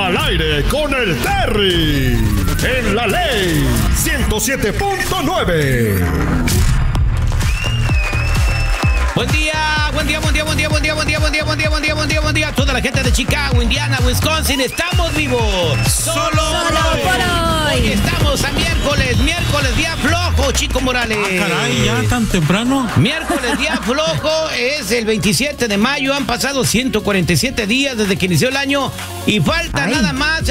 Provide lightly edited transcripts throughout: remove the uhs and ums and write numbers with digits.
Al aire con el Terry. En la ley 107.9. Buen día a toda la gente de Chicago, Indiana, Wisconsin. Estamos vivos. Solo por hoy. Estamos a miércoles, día flojo, Chico Morales. Caray, ya tan temprano. Miércoles, día flojo, es el 27 de mayo. Han pasado 147 días desde que inició el año y falta nada más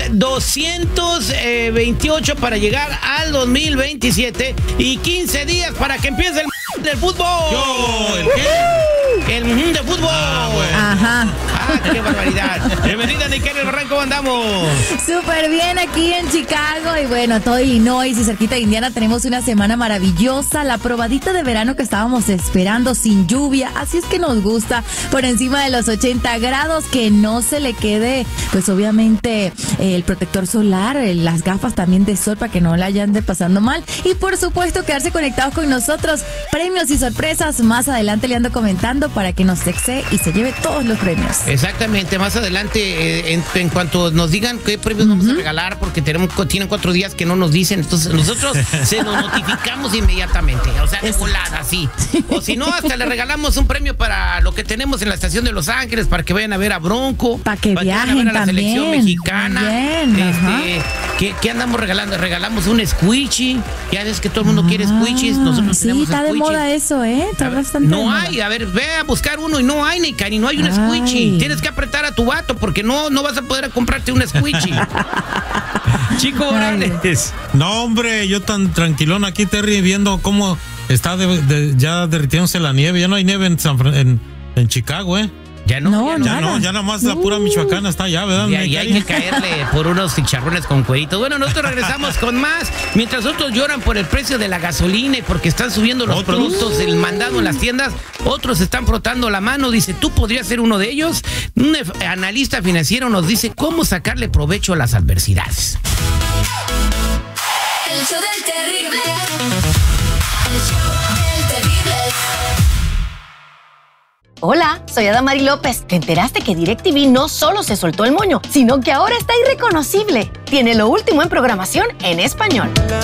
228 para llegar al 2027 y 15 días para que empiece el del fútbol. ¿El qué? El de fútbol. Bueno. Ajá. ¡Qué barbaridad! Bienvenida, Nickel Barranco, ¿cómo andamos? Súper bien aquí en Chicago y bueno, todo Illinois y cerquita de Indiana tenemos una semana maravillosa, la probadita de verano que estábamos esperando sin lluvia, así es que nos gusta, por encima de los 80 grados, que no se le quede, pues obviamente el protector solar, las gafas también de sol para que no la hayan de pasando mal y por supuesto quedarse conectados con nosotros, premios y sorpresas, más adelante le ando comentando para que nos texe y se lleve todos los premios. Exactamente, más adelante, en cuanto nos digan qué premios vamos a regalar, porque tienen 4 días que no nos dicen, entonces nosotros se nos notificamos inmediatamente, o sea, de volada, sí. O si no, hasta le regalamos un premio para lo que tenemos en la estación de Los Ángeles, para que vayan a ver a Bronco, para que viajen vayan a ver a la también. selección mexicana. Bien, ¿Qué andamos regalando? Regalamos un squishy, ya ves que todo el mundo quiere squishies, nosotros tenemos está squishy. De moda eso, está bastante No hay, a ver, ve a buscar uno y no hay, Nicari, no hay un squishy. Tienes que apretar a tu vato porque no vas a poder comprarte un squishy. Chico Morales. No, hombre, yo tan tranquilón aquí, Terry, viendo cómo está ya derritiéndose la nieve. Ya no hay nieve en Chicago, ¿eh? Ya no, ya nada más la pura Michoacana está allá, ¿verdad? Y hay que caerle por unos chicharrones con cueritos. Bueno, nosotros regresamos con más. Mientras otros lloran por el precio de la gasolina y porque están subiendo los productos, el mandado en las tiendas, otros están frotando la mano. Dice, ¿tú podrías ser uno de ellos? Un analista financiero nos dice cómo sacarle provecho a las adversidades. El show del terrible. El show del terrible. Hola, soy Adamari López. ¿Te enteraste que DirecTV no solo se soltó el moño, sino que ahora está irreconocible? Tiene lo último en programación en español.